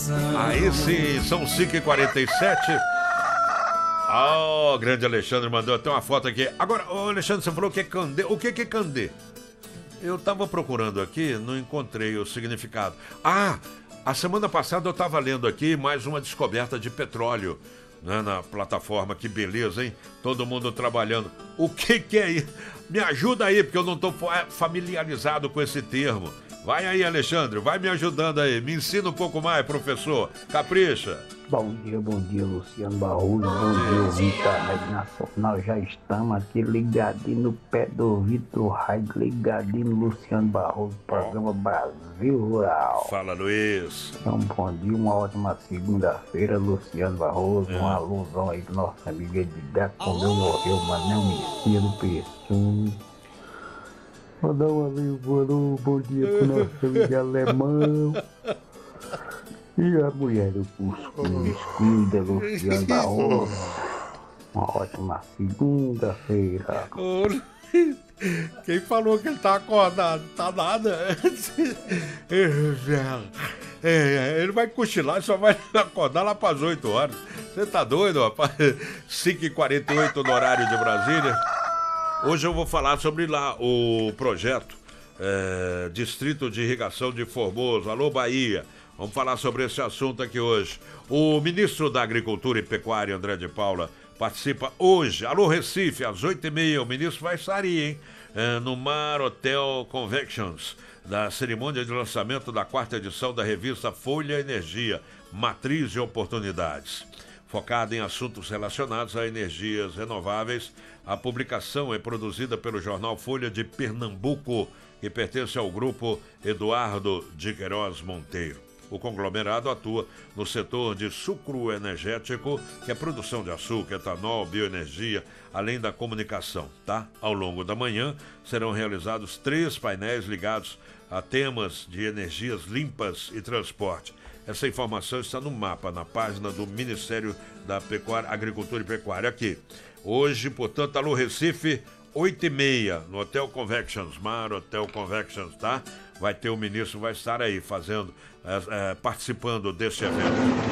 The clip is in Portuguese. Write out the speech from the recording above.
Aí sim, são 5h47. Grande Alexandre mandou até uma foto aqui. Agora, Alexandre, você falou que é candê. O que é candê? Eu tava procurando aqui, não encontrei o significado. A semana passada eu tava lendo aqui mais uma descoberta de petróleo, né, na plataforma. Que beleza, hein? Todo mundo trabalhando. O que é isso? Me ajuda aí, porque eu não tô familiarizado com esse termo. Vai aí, Alexandre, vai me ajudando aí. Me ensina um pouco mais, professor. Capricha. Bom dia, Luciano Barroso. Bom dia, ouvinte da Rádio Nacional. Já estamos aqui ligadinho no pé do ouvido do rádio, ligadinho no Luciano Barroso, programa Brasil Rural. Fala, Luiz. Então, bom dia, uma ótima segunda-feira, Luciano Barroso. Um alusão aí do nosso amigo Edgar, quando eu morreu, mas não me no Pessoa. Mandar bom dia pro nosso amigo alemão. E a mulher do Cuscuz, cuida, Luciano Barroso. Uma ótima segunda-feira. Quem falou que ele tá acordado? Tá nada. Ele vai cochilar e só vai acordar lá pras 8 horas. Você tá doido, rapaz? 5h48 no horário de Brasília. Hoje eu vou falar sobre lá o projeto Distrito de Irrigação de Formoso. Alô, Bahia. Vamos falar sobre esse assunto aqui hoje. O ministro da Agricultura e Pecuária, André de Paula, participa hoje. Alô, Recife, às 8h30. O ministro vai estar aí, hein? No Mar Hotel Conventions, da cerimônia de lançamento da 4ª edição da revista Folha Energia, Matriz de Oportunidades. Focada em assuntos relacionados a energias renováveis, a publicação é produzida pelo jornal Folha de Pernambuco, que pertence ao grupo Eduardo de Queiroz Monteiro. O conglomerado atua no setor de sucro energético, que é produção de açúcar, etanol, bioenergia, além da comunicação, tá? Ao longo da manhã serão realizados 3 painéis ligados a temas de energias limpas e transporte. Essa informação está no mapa, na página do Ministério da Pecuária, Agricultura e Pecuária. Aqui. Hoje, portanto, alô Recife, 8h30, no Hotel Conventions, Mar Hotel Conventions, tá? Vai ter o ministro, vai estar aí fazendo, participando desse evento.